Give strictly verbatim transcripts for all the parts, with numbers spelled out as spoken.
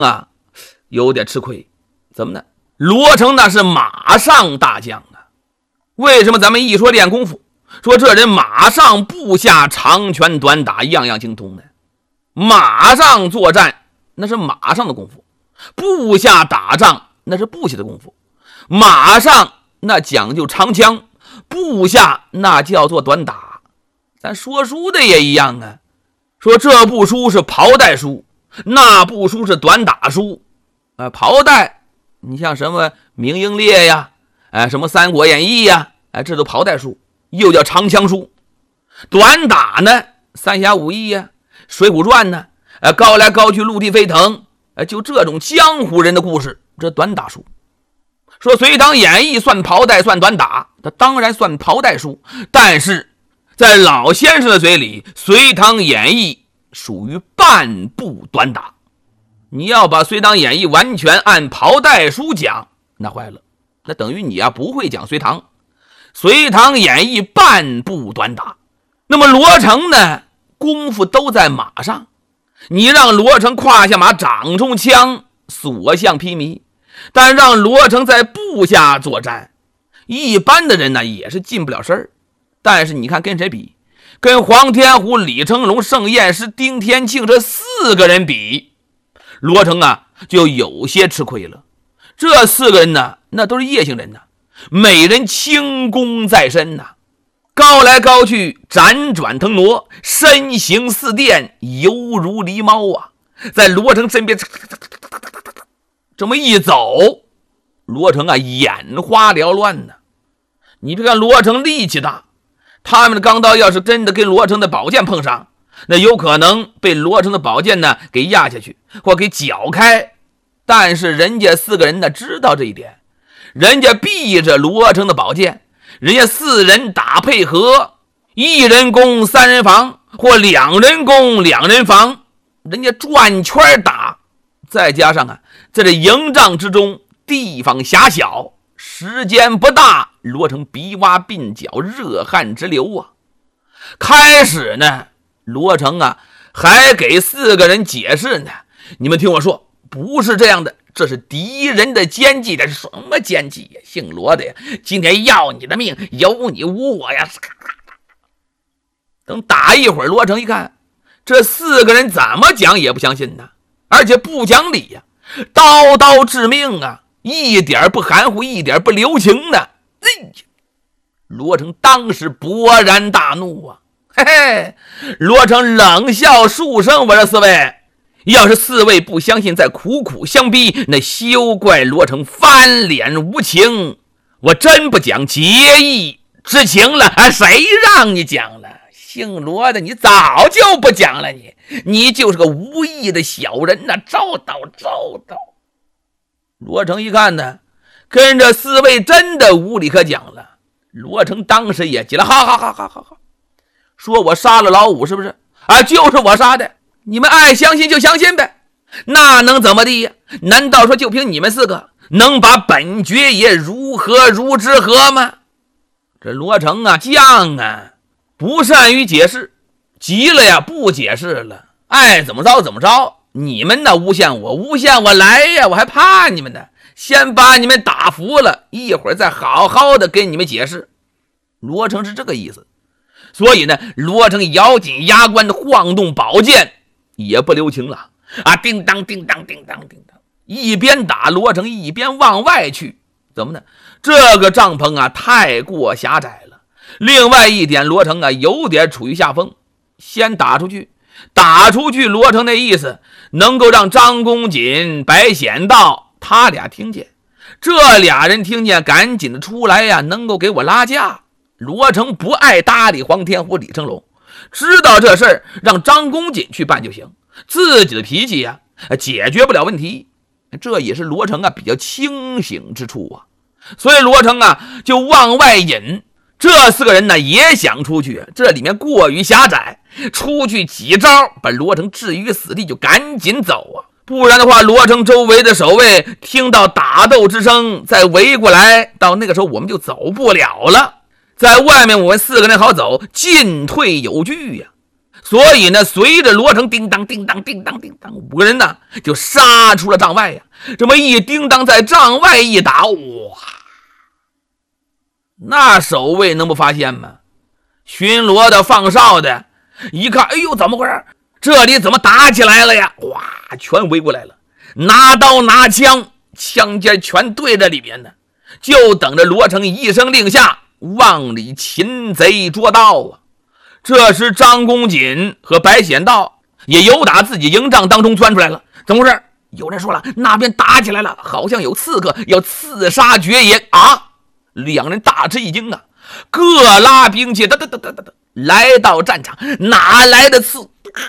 啊有点吃亏。怎么呢？罗成那是马上大将啊。为什么咱们一说练功夫，说这人马上步下长拳短打样样精通呢？马上作战那是马上的功夫，步下打仗那是步下的功夫。马上那讲究长枪，步下那叫做短打。咱说书的也一样啊，说这部书是袍带书，那部书是短打书。呃，袍带你像什么明英烈呀，哎，什么三国演义呀，哎，这都袍带书，又叫长枪书。短打呢，三侠五义呀，水浒传呢，哎，高来高去陆地飞腾，哎，就这种江湖人的故事，这短打书。说隋唐演义算袍带算短打，它当然算袍带书，但是在老先生的嘴里，隋唐演义属于半部短打。你要把隋唐演义完全按袍带书讲，那坏了，那等于你啊不会讲隋唐。隋唐演义半部短打。那么罗成呢，功夫都在马上，你让罗成胯下马掌中枪，所向披靡，但让罗成在步下作战，一般的人呢也是进不了身儿。但是你看跟谁比？跟黄天虎、李成龙、盛彦师、丁天庆这四个人比，罗成啊就有些吃亏了。这四个人呢，那都是叶姓人呢，每人轻功在身呐，高来高去，辗转腾挪，身形似电，犹如狸猫啊。在罗成身边这么一走，罗成啊眼花缭乱呢。你别看罗成力气大，他们的钢刀要是真的跟罗成的宝剑碰上，那有可能被罗成的宝剑呢给压下去或给绞开。但是人家四个人呢知道这一点，人家避着罗成的宝剑，人家四人打配合，一人攻三人防，或两人攻两人防，人家转圈打。再加上啊，在这营帐之中地方狭小，时间不大，罗成鼻洼鬓角，热汗直流啊。开始呢，罗成啊还给四个人解释呢，你们听我说，不是这样的，这是敌人的奸计。这是什么奸计呀？姓罗的呀，今天要你的命，有你无我呀。等打一会儿，罗成一看，这四个人怎么讲也不相信呢，而且不讲理呀，刀刀致命啊，一点不含糊，一点不留情的。哎呀，罗成当时勃然大怒啊！嘿嘿，罗成冷笑数声，我说四位，要是四位不相信，再苦苦相逼，那休怪罗成翻脸无情。我真不讲结义之情了啊！谁让你讲了？姓罗的，你早就不讲了，你你就是个无义的小人呐！招到招到。罗成一看呢，跟着四位真的无理可讲了。罗成当时也急了，哈哈哈哈哈哈，说我杀了老五是不是啊？就是我杀的，你们爱相信就相信呗，那能怎么地呀？难道说就凭你们四个能把本爵爷如何如之何吗？这罗成啊犟啊，不善于解释，急了呀不解释了，爱怎么着怎么着，你们呢诬陷我诬陷我来呀，我还怕你们呢，先把你们打服了，一会儿再好好的跟你们解释。罗成是这个意思。所以呢，罗成咬紧牙关的晃动宝剑，也不留情了啊！叮当叮当叮当叮当，一边打罗成一边往外去。怎么呢？这个帐篷啊太过狭窄了。另外一点，罗成啊有点处于下风，先打出去，打出去，罗成那意思能够让张公瑾、白显道他俩听见，这俩人听见赶紧的出来呀，能够给我拉架。罗成不爱搭理黄天虎、李成龙，知道这事儿让张公瑾去办就行，自己的脾气呀解决不了问题。这也是罗成啊比较清醒之处啊。所以罗成啊就往外引，这四个人呢也想出去，这里面过于狭窄，出去几招把罗成置于死地就赶紧走啊，不然的话罗成周围的守卫听到打斗之声再围过来，到那个时候我们就走不了了。在外面我们四个人好走，进退有据呀、啊。 所以呢，随着罗成叮当叮当叮当叮当，五个人呢就杀出了帐外呀。这么一叮当，在帐外一打，哇！那守卫能不发现吗？巡逻的、放哨的，一看，哎呦，怎么回事？这里怎么打起来了呀？哇，全围过来了，拿刀拿枪，枪尖全对着里边呢，就等着罗成一声令下，往里擒贼捉盗啊！这时张公瑾和白显道也由打自己营帐当中钻出来了。怎么回事？有人说了，那边打起来了，好像有刺客要刺杀爵爷啊！两人大吃一惊啊，各拉兵器，哒哒哒哒哒，来到战场。哪来的刺？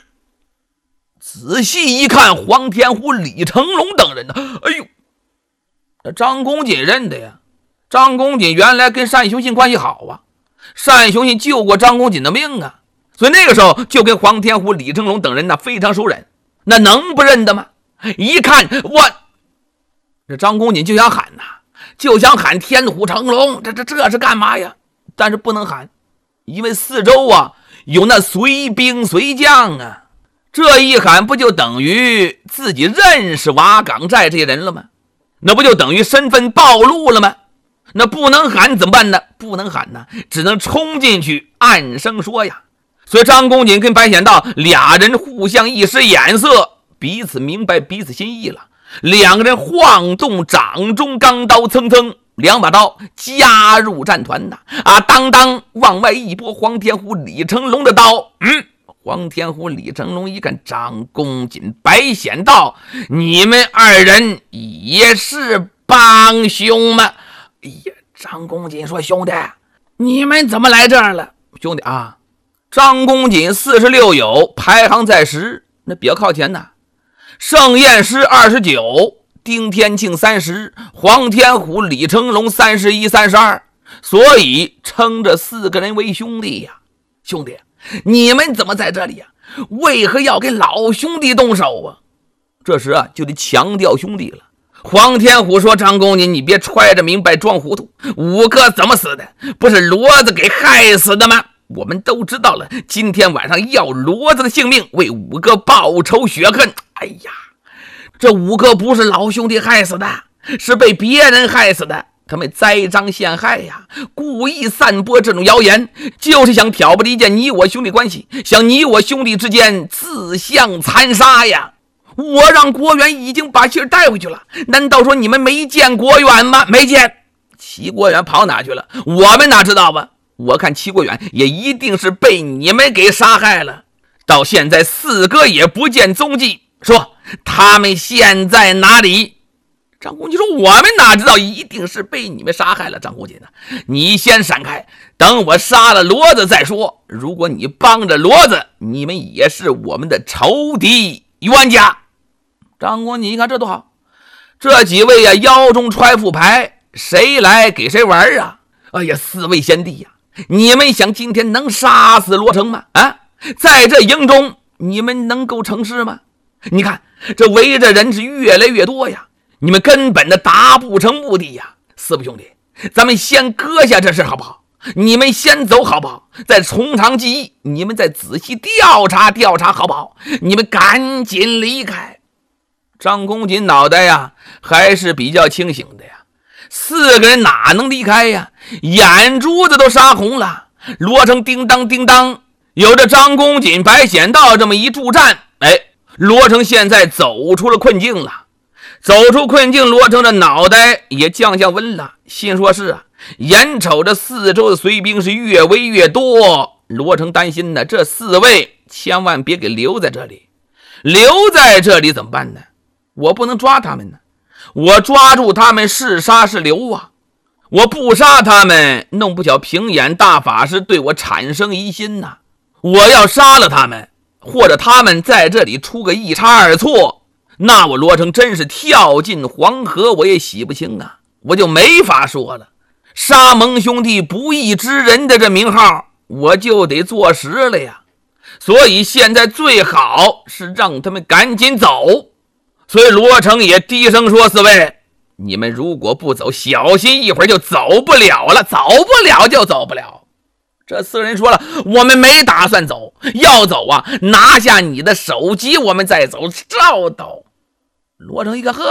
仔细一看，黄天虎、李成龙等人呢。哎呦，这张公瑾认得呀。张公瑾原来跟单雄信关系好啊，单雄信救过张公瑾的命啊，所以那个时候就跟黄天虎、李成龙等人呢非常熟人，那能不认得吗？一看我，这张公瑾就想喊呐，就想喊天虎成龙，这这这是干嘛呀？但是不能喊，因为四周啊有那随兵随将啊，这一喊不就等于自己认识瓦岗寨这些人了吗？那不就等于身份暴露了吗？那不能喊怎么办呢？不能喊呢，只能冲进去暗声说呀。所以张公瑾跟白显道俩人互相一使眼色，彼此明白彼此心意了。两个人晃动掌中钢刀，蹭蹭两把刀加入战团呐！啊，当当往外一拨，黄天虎、李成龙的刀。嗯，黄天虎、李成龙一看张公瑾、白显道，你们二人也是帮凶吗？哎呀，张公瑾说：“兄弟，你们怎么来这儿了？”兄弟啊，张公瑾四十六友，排行在十，那比较靠前呐。盛彦师二十九，丁天庆三十，黄天虎、李成龙三十一、三十二，所以称这四个人为兄弟呀。兄弟，你们怎么在这里呀？为何要跟老兄弟动手啊？这时啊，就得强调兄弟了。黄天虎说：“张公瑾，你别揣着明白装糊涂，五哥怎么死的？不是骡子给害死的吗？我们都知道了，今天晚上要骡子的性命，为五哥报仇雪恨。哎呀，这五哥不是老兄弟害死的，是被别人害死的。他们栽赃陷害呀，故意散播这种谣言，就是想挑拨离间你我兄弟关系，想你我兄弟之间自相残杀呀。我让国元已经把信儿带回去了，难道说你们没见国元吗？没见。齐国元跑哪去了？我们哪知道吧？我看齐国元也一定是被你们给杀害了。到现在四哥也不见踪迹，说他们现在哪里？张公瑾说：“我们哪知道，一定是被你们杀害了。”张公瑾呢，你先闪开，等我杀了骡子再说。如果你帮着骡子，你们也是我们的仇敌冤家。张公瑾一看这多好，这几位呀腰中揣副牌，谁来给谁玩啊？哎呀，四位贤弟呀，你们想今天能杀死罗成吗？啊，在这营中你们能够成事吗？你看这围着人是越来越多呀，你们根本的达不成目的呀。四位兄弟，咱们先搁下这事好不好？你们先走好不好？再从长计议，你们再仔细调查调查好不好？你们赶紧离开。张公瑾脑袋呀还是比较清醒的呀，四个人哪能离开呀？眼珠子都杀红了。罗成叮当叮当，有着张公瑾、白显道这么一助战，哎，罗成现在走出了困境了。走出困境，罗成的脑袋也降下温了，心说是啊，眼瞅着四周的随兵是越围越多，罗成担心呢，这四位千万别给留在这里。留在这里怎么办呢？我不能抓他们呢，我抓住他们是杀是留啊，我不杀他们，弄不巧平眼大法师对我产生疑心呐、啊。我要杀了他们，或者他们在这里出个一差二错，那我罗成真是跳进黄河我也洗不清啊，我就没法说了。沙蒙兄弟不义之人的这名号我就得坐实了呀，所以现在最好是让他们赶紧走。所以罗成也低声说：“四位，你们如果不走，小心一会儿就走不了了，走不了就走不了。” 这四个人说了，我们没打算走，要走啊，拿下你的首级，我们再走。赵斗罗成一个呵，